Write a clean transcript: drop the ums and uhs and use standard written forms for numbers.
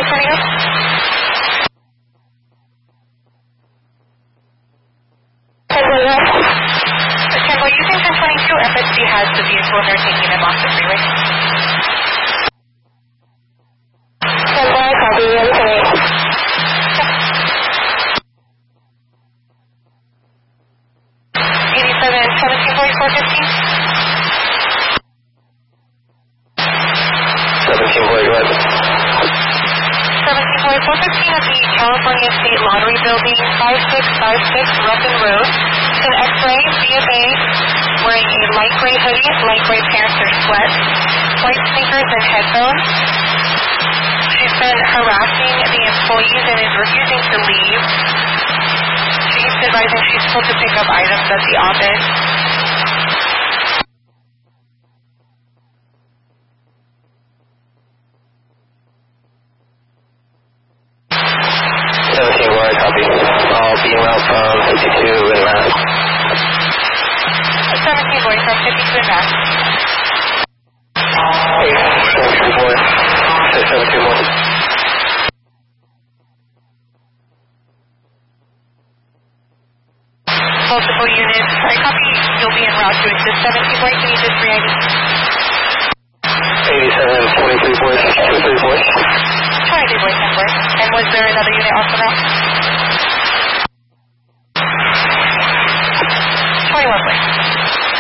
boy turning up. Tango, using 1022, FSD has the vehicle and they're taking them off the freeway. Tango, copy, everything. 174415. 174415 at the California State Lottery Building, 5656 Ruffin Road. It's an X-ray, BFA, wearing a light gray hoodie, light gray pants or sweats, white sneakers and headphones. She's been harassing the employees and is refusing to leave. She's advising she's supposed to pick up items at the office. Copy. I'll be en route from 52 and Mass. 17 boy from 52 and Mass. 864, 6721. Multiple units. Sorry, copy. You'll be en route to exit 17 boy. Can you just re-ID? 87, 23 boys, 23 boys. 23 boy, 10 boy. And was there another unit off the route?